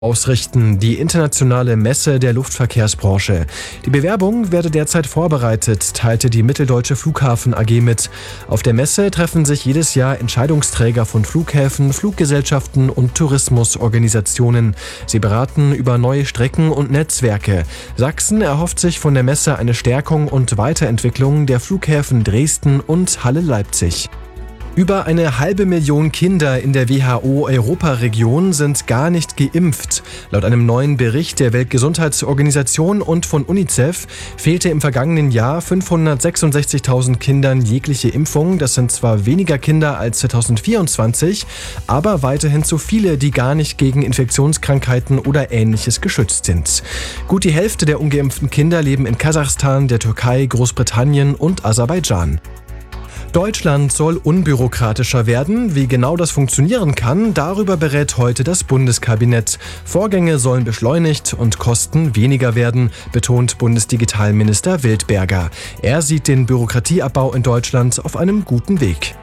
ausrichten, die internationale Messe der Luftverkehrsbranche. Die Bewerbung werde derzeit vorbereitet, teilte die Mitteldeutsche Flughafen AG mit. Auf der Messe treffen sich jedes Jahr Entscheidungsträger von Flughäfen, Fluggesellschaften und Tourismusorganisationen. Sie beraten über neue Strecken und Netzwerke. Sachsen erhofft sich von der Messe eine Stärkung und Weiterentwicklung der Flughäfen Dresden und Halle-Leipzig. Über 500.000 Kinder in der WHO-Europaregion sind gar nicht geimpft. Laut einem neuen Bericht der Weltgesundheitsorganisation und von UNICEF fehlte im vergangenen Jahr 566.000 Kindern jegliche Impfung. Das sind zwar weniger Kinder als 2024, aber weiterhin zu viele, die gar nicht gegen Infektionskrankheiten oder Ähnliches geschützt sind. Gut die Hälfte der ungeimpften Kinder leben in Kasachstan, der Türkei, Großbritannien und Aserbaidschan. Deutschland soll unbürokratischer werden. Wie genau das funktionieren kann, darüber berät heute das Bundeskabinett. Vorgänge sollen beschleunigt und Kosten weniger werden, betont Bundesdigitalminister Wildberger. Er sieht den Bürokratieabbau in Deutschland auf einem guten Weg.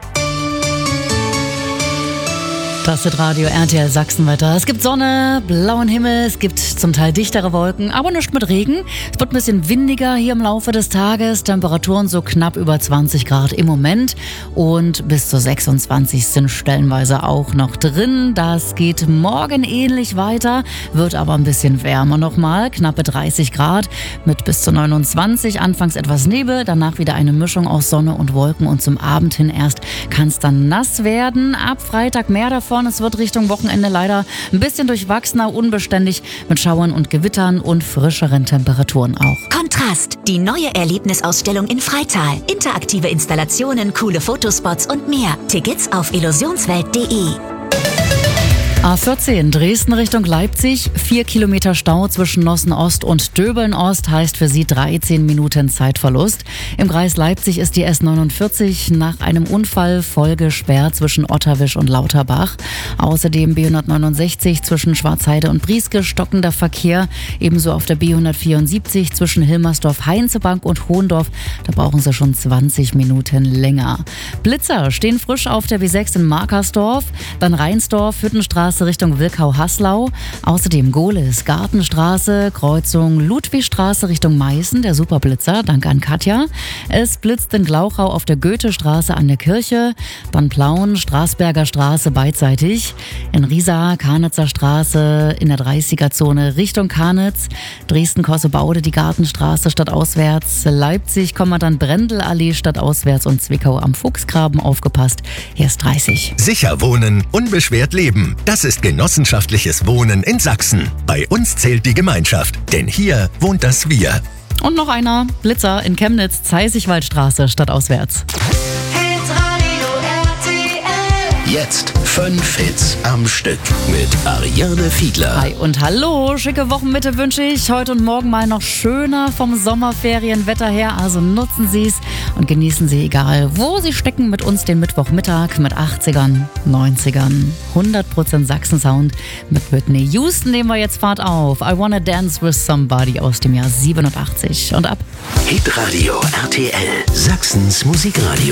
Das ist Radio RTL Sachsenwetter. Es gibt Sonne, blauen Himmel, es gibt zum Teil dichtere Wolken, aber nicht mit Regen. Es wird ein bisschen windiger hier im Laufe des Tages. Temperaturen so knapp über 20 Grad im Moment und bis zu 26 sind stellenweise auch noch drin. Das geht morgen ähnlich weiter, wird aber ein bisschen wärmer nochmal. Knappe 30 Grad mit bis zu 29. Anfangs etwas Nebel, danach wieder eine Mischung aus Sonne und Wolken und zum Abend hin erst kann es dann nass werden. Ab Freitag mehr davon. Es wird Richtung Wochenende leider ein bisschen durchwachsener, unbeständig mit Schauern und Gewittern und frischeren Temperaturen auch. Kontrast, die neue Erlebnisausstellung in Freital. Interaktive Installationen, coole Fotospots und mehr. Tickets auf illusionswelt.de. A14 Dresden Richtung Leipzig, 4 Kilometer Stau zwischen Nossen Ost und Döbeln Ost heißt für Sie 13 Minuten Zeitverlust. Im Kreis Leipzig ist die S49 nach einem Unfall voll gesperrt zwischen Otterwisch und Lauterbach. Außerdem B169 zwischen Schwarzheide und Brieske, stockender Verkehr. Ebenso auf der B174 zwischen Hilmersdorf-Heinzebank und Hohendorf. Da brauchen Sie schon 20 Minuten länger. Blitzer stehen frisch auf der B6 in Markersdorf, dann Rheinsdorf, Hüttenstraße Richtung Wilkau-Haslau. Außerdem Gohlis, Gartenstraße, Kreuzung Ludwigstraße Richtung Meißen, der Superblitzer, danke an Katja. Es blitzt in Glauchau auf der Goethestraße an der Kirche, dann Plauen, Straßberger Straße beidseitig, in Riesa, Karnitzer Straße in der 30er-Zone Richtung Karnitz, Dresden-Kossebaude die Gartenstraße stadtauswärts, Leipzig, dann Brendelallee stadtauswärts und Zwickau am Fuchsgraben aufgepasst, hier ist 30. Sicher wohnen, unbeschwert leben. Das ist genossenschaftliches Wohnen in Sachsen. Bei uns zählt die Gemeinschaft, denn hier wohnt das Wir. Und noch einer, Blitzer in Chemnitz, Zeisigwaldstraße stadtauswärts. Jetzt 5 Hits am Stück mit Ariane Fiedler. Hi und hallo, schicke Wochenmitte wünsche ich. Heute und morgen mal noch schöner vom Sommerferienwetter her. Also nutzen Sie es und genießen Sie, egal wo Sie stecken, mit uns den Mittwochmittag mit 80ern, 90ern, 100% Sachsen-Sound. Mit Whitney Houston nehmen wir jetzt Fahrt auf. I Wanna Dance With Somebody aus dem Jahr 87. Und ab. Hitradio RTL, Sachsens Musikradio.